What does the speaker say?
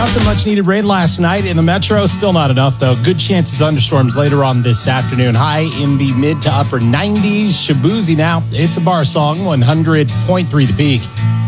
Some much needed rain last night in the metro. Still not enough, though. Good chance of thunderstorms later on this afternoon. High in the mid to upper 90s. Shaboozey now. It's a bar song, 100.3 The Peak.